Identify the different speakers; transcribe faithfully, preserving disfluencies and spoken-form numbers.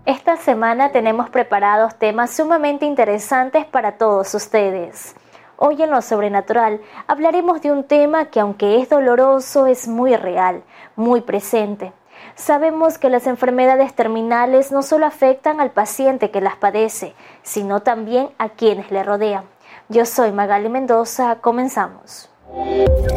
Speaker 1: Esta semana tenemos preparados temas sumamente interesantes para todos ustedes. Hoy en Lo Sobrenatural hablaremos de un tema que, aunque es doloroso, es muy real, muy presente. Sabemos que las enfermedades terminales no solo afectan al paciente que las padece, sino también a quienes le rodean. Yo soy Magali Mendoza, comenzamos.